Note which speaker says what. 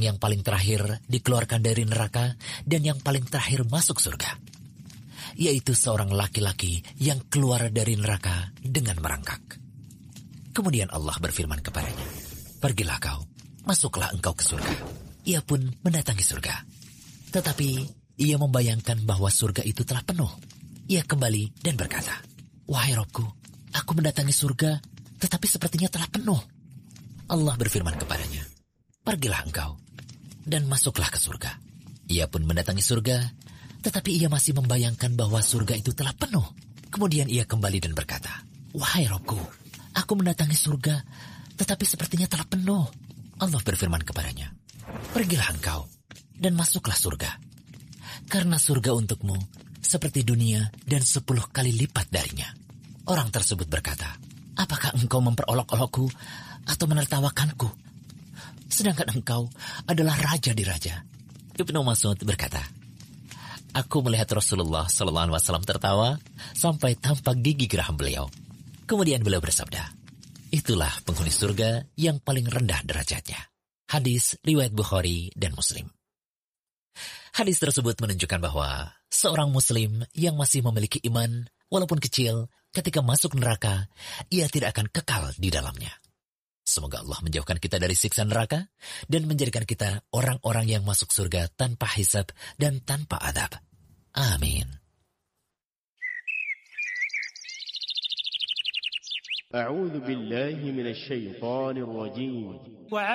Speaker 1: yang paling terakhir dikeluarkan dari neraka dan yang paling terakhir masuk surga, yaitu seorang laki-laki yang keluar dari neraka dengan merangkak. Kemudian Allah berfirman kepadanya, "Pergilah kau, masuklah engkau ke surga." Ia pun mendatangi surga. Tetapi ia membayangkan bahwa surga itu telah penuh. Ia kembali dan berkata, "Wahai Robku, aku mendatangi surga, tetapi sepertinya telah penuh." Allah berfirman kepadanya, "Pergilah engkau dan masuklah ke surga." Ia pun mendatangi surga, tetapi ia masih membayangkan bahwa surga itu telah penuh. Kemudian ia kembali dan berkata, "Wahai Robku, aku mendatangi surga, tetapi sepertinya telah penuh." Allah berfirman kepadanya, "Pergilah engkau dan masuklah surga. Karena surga untukmu seperti dunia dan 10 kali lipat darinya." Orang tersebut berkata, "Apakah engkau memperolok-olokku atau menertawakanku? Sedangkan engkau adalah raja di raja." Ibnu Mas'ud berkata, "Aku melihat Rasulullah SAW tertawa sampai tampak gigi geram beliau. Kemudian beliau bersabda, 'Itulah penghuni surga yang paling rendah derajatnya.'" Hadis riwayat Bukhari dan Muslim. Hadis tersebut menunjukkan bahwa seorang muslim yang masih memiliki iman, walaupun kecil, ketika masuk neraka, ia tidak akan kekal di dalamnya. Semoga Allah menjauhkan kita dari siksa neraka dan menjadikan kita orang-orang yang masuk surga tanpa hisab dan tanpa adab. Amin.
Speaker 2: A'udzu billahi minasy syaithanir rajim.